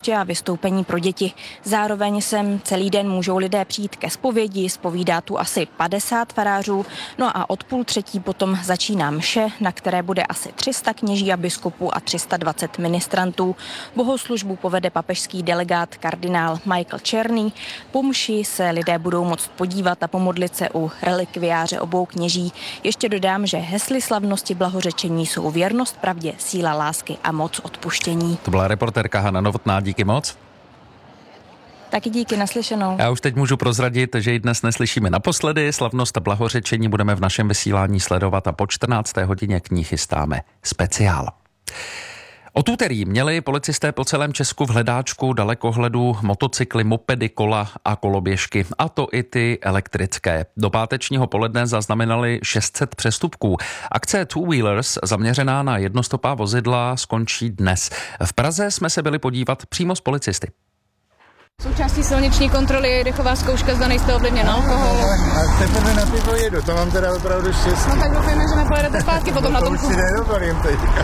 pouště a vystoupení pro děti. Zároveň sem celý den můžou lidé přijít ke zpovědi, zpovídá tu asi 50 farářů, no a od 2:30 potom začíná mše, na které bude asi 300 kněží a biskupů a 320 ministrantů. Bohoslužbu povede papežský delegát kardinál Michael Czerny. Po mši se lidé budou moct podívat a pomodlit se u relikviáře obou kněží. Ještě dodám, že hesly slavnosti blahořečení jsou věrnost pravdě, síla lásky a moc odpuštění. To byla reportérka Hana Novotná, díky moc. Taky díky, naslyšenou. Já už teď můžu prozradit, že ji dnes neslyšíme naposledy. Slavnost a blahořečení budeme v našem vysílání sledovat a po 14. hodině k ní chystáme speciál. Od úterý měli policisté po celém Česku v hledáčku dalekohledu motocykly, mopedy, kola a koloběžky, a to i ty elektrické. Do pátečního poledne zaznamenali 600 přestupků. Akce Two Wheelers, zaměřená na jednostopá vozidla, skončí dnes. V Praze jsme se byli podívat přímo s policisty. Součástí silniční kontroly je dechová zkouška, zda nejste ovlivněn alkoholu. A teprve na pivo jedu, to mám teda opravdu štěstí. No tak doufejme, že nepojedete zpátky potom na tom. To už si nedovolím teďka.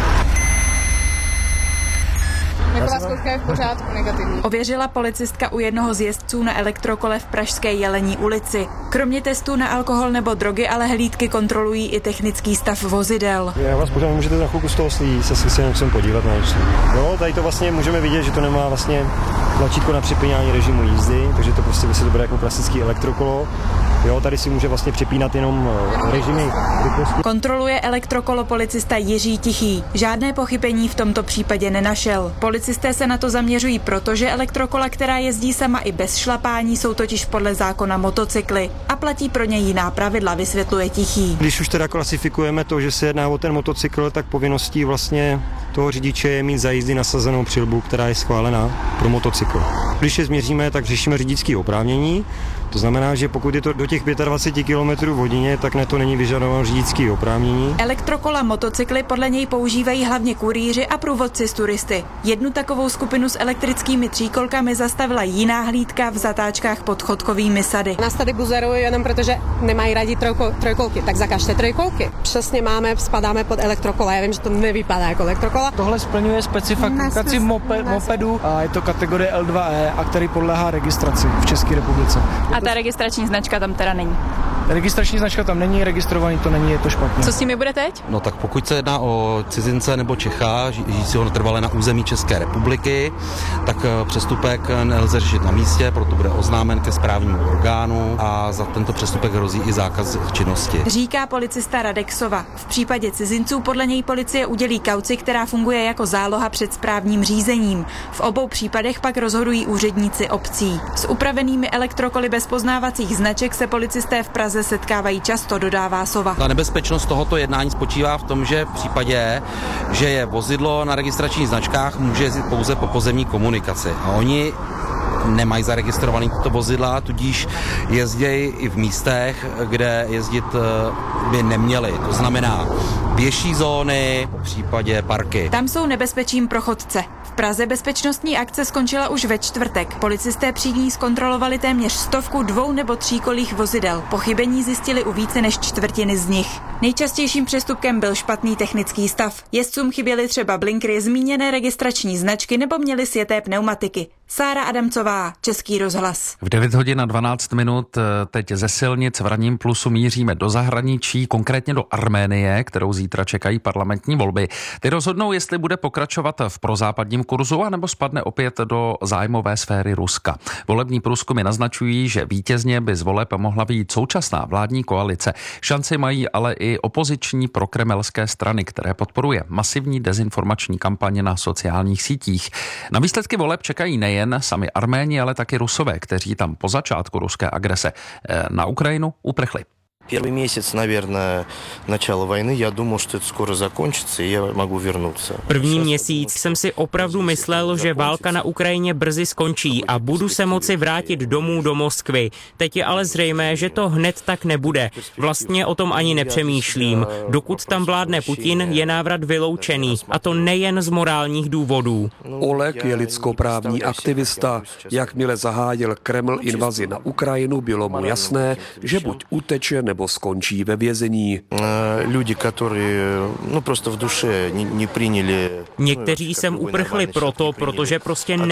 Dechová zkouška je v pořádku, negativní. Ověřila policistka u jednoho z jezdců na elektrokole v pražské Jelení ulici. Kromě testů na alkohol nebo drogy ale hlídky kontrolují i technický stav vozidel. Já vás pořád můžete za chvilku z toho slít, se musím podívat na něco. Jo, tady to vlastně můžeme vidět, že to nemá vlastně tlačítko na připínání režimu jízdy, takže to prostě by se to bude jako klasický elektrokolo. Jo, tady si může vlastně připínat jenom režimy rychlosti. Kontroluje elektrokolo policista Jiří Tichý. Žádné pochybení v tomto případě nenašel. Policisté se na to zaměřují, protože elektrokola, která jezdí sama i bez šlapání, jsou totiž podle zákona motocykly a platí pro ně jiná pravidla, vysvětluje Tichý. Když už teda klasifikujeme to, že se jedná o ten motocykl, tak povinností vlastně toho řidiče je mít za jízdy nasazenou přilbu, která je schválená pro motocykl. Když je změříme, tak řešíme řidičské oprávnění. To znamená, že pokud je to do těch 25 km v hodině, tak na to není vyžadováno řidičské oprávnění. Elektrokola motocykly podle něj používají hlavně kurýři a průvodci s turisty. Jednu takovou skupinu s elektrickými tříkolkami zastavila jiná hlídka v zatáčkách pod chodkovými sady. Nás tady buzerují jenom protože nemají rádi trojkolky, tak zakažte trojkolky. Přesně spadáme pod elektrokola. Já vím, že to nevypadá jako elektrokola. Tohle splňuje specifikaci mopedu a je to kategorie L2E, a který podléhá registraci v České republice. A ta registrační značka tam teda není? Registrační značka tam není, registrovaný to není, je to špatně. Co s nimi bude teď? No tak pokud se jedná o cizince nebo Čecha, žijícího trvale na území České republiky, tak přestupek nelze řešit na místě, proto bude oznámen ke správnímu orgánu a za tento přestupek hrozí i zákaz činnosti. Říká policista Radexova. V případě cizinců podle něj policie udělí kauci, která funguje jako záloha před správním řízením. V obou případech pak rozhodují úředníci obcí. S upravenými elektrokoly bez poznávacích značek se policisté v Praze setkávají často, dodává Sova. Ta nebezpečnost tohoto jednání spočívá v tom, že v případě, že je vozidlo na registračních značkách, může jezdit pouze po pozemní komunikaci. A oni nemají zaregistrovaný tyto vozidla, tudíž jezdějí i v místech, kde jezdit by neměli. To znamená pěší zóny, po případě parky. Tam jsou nebezpečím pro chodce. V Praze bezpečnostní akce skončila už ve čtvrtek. Policisté při ní zkontrolovali téměř 100 dvou- nebo tříkolých vozidel. Pochybení zjistili u více než čtvrtiny z nich. Nejčastějším přestupkem byl špatný technický stav. Jezdcům chyběly třeba blinkry, zmíněné registrační značky nebo měly sjeté pneumatiky. Sára Adamcová, Český rozhlas. V 9 hodin a 12 minut teď ze silnic v ranním plusu míříme do zahraničí, konkrétně do Arménie, kterou zítra čekají parlamentní volby. Ty rozhodnou, jestli bude pokračovat v prozápadním kurzu, anebo spadne opět do zájmové sféry Ruska. Volební průzkumy naznačují, že vítězně by z voleb mohla být současná vládní koalice. Šanci mají ale i opoziční prokremelské strany, které podporuje masivní dezinformační kampaně na sociálních sítích. Na výsledky voleb čekají nejen sami Arméni, ale taky Rusové, kteří tam po začátku ruské agrese na Ukrajinu uprchli. Первый месяц, наверное, начало войны, я думал, что это скоро закончится, и я могу вернуться. První měsíc jsem si opravdu myslel, že válka na Ukrajině brzy skončí a budu se moci vrátit domů do Moskvy. Teď je ale zřejmé, že to hned tak nebude. Vlastně o tom ani nepřemýšlím. Dokud tam vládne Putin, je návrat vyloučený, a to nejen z morálních důvodů. Oleg je lidskoprávní aktivista. Jakmile zahájil Kreml invazi na Ukrajinu, bylo mu jasné, že buď uteče nebo skončí ve vězení. Lidi, kteří prostě v duši nepřijali. Někteří sem uprchli protože prostě